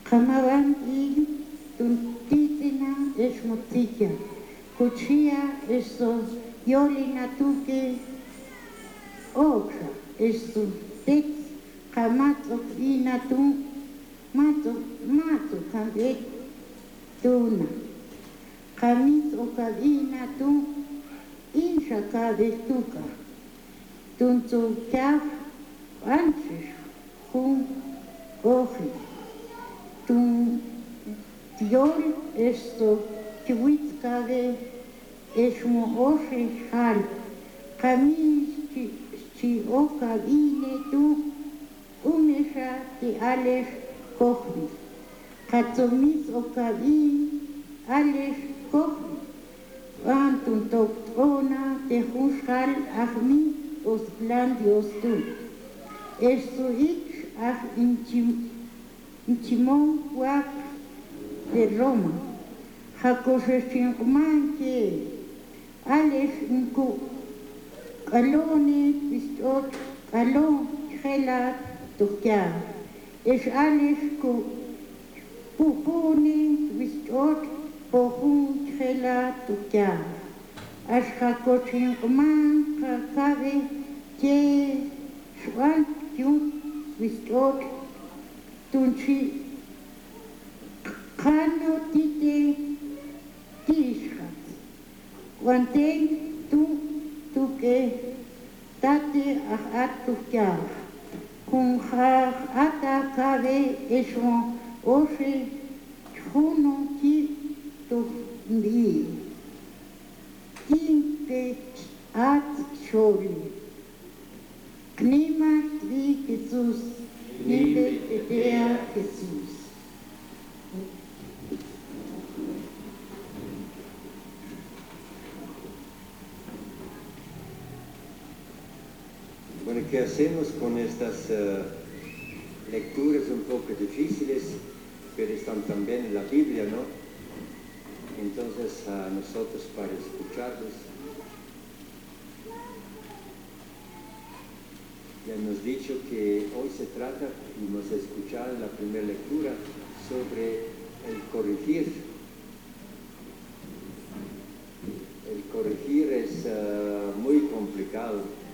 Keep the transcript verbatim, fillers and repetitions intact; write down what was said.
Kamaban y tuntitina es motilla. Cuchilla esto yolina tuque otra. Esto tex kamato ina tu mato mato kambet tuna. Kamit o kabina tu insha kabestuka. Tunto kaf antes con oji. Tun tiol esto chiwitzkave esmo oje hal. Kamis chi chi oka vine tu unesha ti ales kohmis. Katzomis oka vin ales kohmis. Antun toctrona te jushal ahmi os glandios tu. Esto ich ah inchim Inchimón Huac de Roma, Jacosechinman que Alex Nku Calone Pistot Calon Gela Tokia, es Alex Ku Pupuni Pistot Pohun Gela Tokia, as Jacosechinman Cacabe que Swan Yun Pistot Tunchi Kano tite tishat. Guante tu tu que tate ahat tu kya. Kun ha ata kabe esmo oshi chuno ki tu ndi. Tin que at chori. Knima tri Jesús. Nive Tetea Jesús. Bueno, ¿qué hacemos con estas uh, lecturas un poco difíciles, pero están también en la Biblia, ¿no? Entonces, a nosotros para escucharlos, ya hemos dicho que hoy se trata, y hemos escuchado en la primera lectura, sobre el corregir. El corregir es uh, muy complicado.